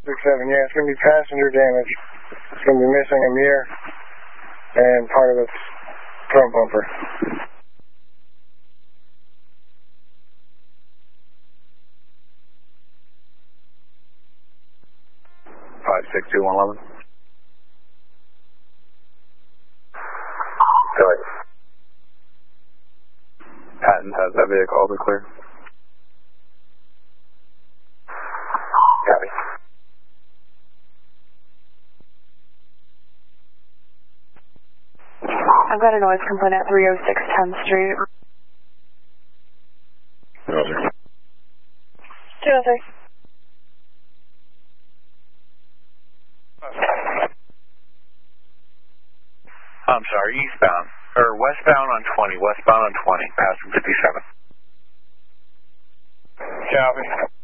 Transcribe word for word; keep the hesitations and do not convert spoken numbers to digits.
six seven, yeah, it's going to be passenger damage. It's going to be missing a mirror and part of its front bumper. five six two one eleven. Go ahead. Patton has that vehicle, all clear. Copy. I've got a noise complaint at three oh six tenth Street. Roger. two oh three. I'm sorry, eastbound, or westbound on twenty, westbound on twenty, passing fifty-seven. Copy.